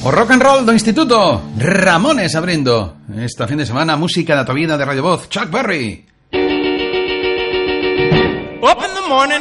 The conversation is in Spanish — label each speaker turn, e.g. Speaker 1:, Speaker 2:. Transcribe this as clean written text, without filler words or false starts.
Speaker 1: O rock and roll do instituto, Ramones abrindo. Esta fin de semana, música da tua vida de Radio Voz, Chuck Berry.
Speaker 2: Up in the morning